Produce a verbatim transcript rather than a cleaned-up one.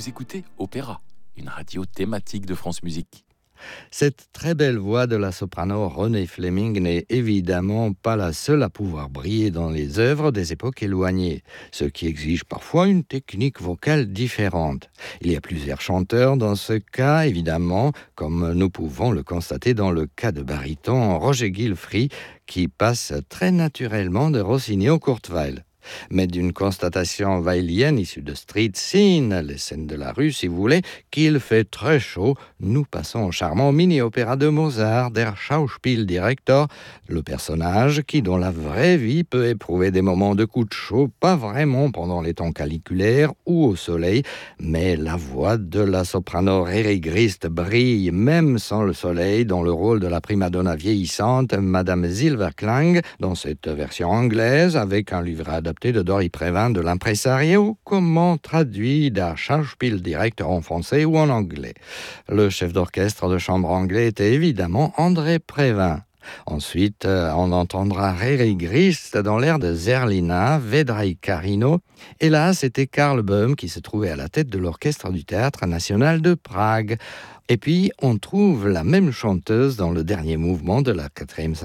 Vous écoutez Opéra, une radio thématique de France Musique. Cette très belle voix de la soprano Renée Fleming n'est évidemment pas la seule à pouvoir briller dans les œuvres des époques éloignées, ce qui exige parfois une technique vocale différente. Il y a plusieurs chanteurs dans ce cas, évidemment, comme nous pouvons le constater dans le cas de baryton Roger Gilfrey, qui passe très naturellement de Rossini au Kurzweil. Mais d'une constatation weilienne issue de Street Scene, les scènes de la rue si vous voulez, qu'il fait très chaud, nous passons au charmant mini-opéra de Mozart, Der Schauspieldirektor, le personnage qui, dans la vraie vie, peut éprouver des moments de coups de chaud, pas vraiment pendant les temps caliculaires ou au soleil, mais la voix de la soprano Riri Grist brille même sans le soleil dans le rôle de la primadonna vieillissante Madame Silverklang dans cette version anglaise avec un livret adapté de Dory Prévin de l'impresario, comment traduit Der Schauspieldirektor en français ou en anglais. Le chef d'orchestre de chambre anglais était évidemment André Prévin. Ensuite, on entendra Riri Grist dans l'air de Zerlina, Vedrai Carino. Et là, c'était Karl Böhm qui se trouvait à la tête de l'orchestre du Théâtre national de Prague. Et puis, on trouve la même chanteuse dans le dernier mouvement de la quatrième